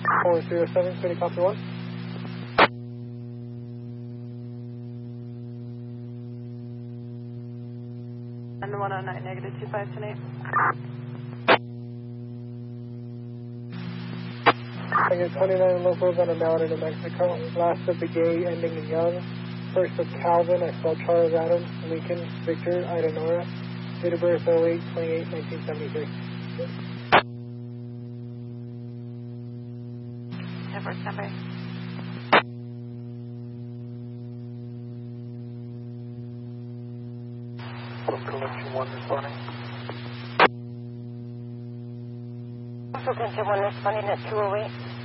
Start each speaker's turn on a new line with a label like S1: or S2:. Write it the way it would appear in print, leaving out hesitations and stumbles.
S1: 407, City Copy 1.
S2: And 109, negative 25 tonight.
S1: I get 29 locals on a Mallet in New Mexico. Last of the gay, ending in Young. First of Calvin, I spelled Charles Adams, Lincoln, Victor, Ida Nora. Date of birth 08/28/1973.
S2: Network number.
S1: Collection 1 responding.
S2: Collection 1 responding at 208.